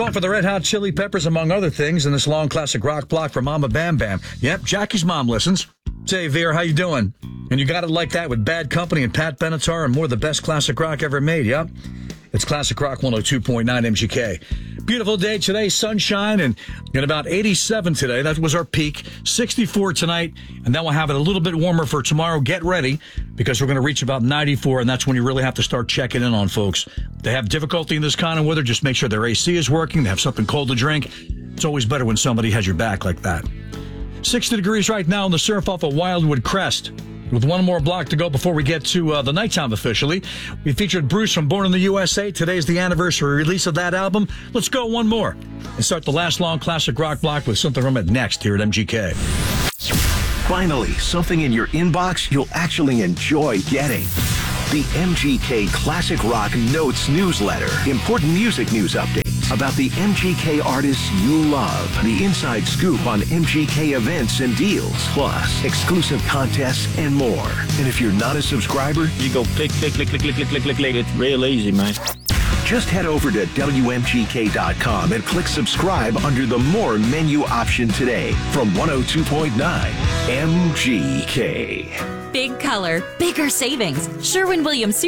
Song for the Red Hot Chili Peppers, among other things, in this long classic rock block for Mama Bam Bam. Yep, Jackie's mom listens. Say, Veer, how you doing? And you got it like that with Bad Company and Pat Benatar and more of the best classic rock ever made, yep. It's Classic Rock 102.9 MGK. Beautiful day today, sunshine, and about 87 today. That was our peak. 64 tonight, and then we'll have it a little bit warmer for tomorrow. Get ready, because we're going to reach about 94, and that's when you really have to start checking in on folks. They have difficulty in this kind of weather. Just make sure their AC is working. They have something cold to drink. It's always better when somebody has your back like that. 60 degrees right now in the surf off of Wildwood Crest. With one more block to go before we get to the nighttime officially. We featured Bruce from Born in the USA. Today's the anniversary release of that album. Let's go one more and start the last long classic rock block with something from it next here at MGK. Finally, something in your inbox you'll actually enjoy getting. The MGK Classic Rock Notes newsletter. Important music news updates about the MGK artists you love. The inside scoop on MGK events and deals. Plus, exclusive contests and more. And if you're not a subscriber, you go click. It's real easy, man. Just head over to WMGK.com and click subscribe under the More menu option today from 102.9 MGK. Big color, bigger savings. Sherwin-Williams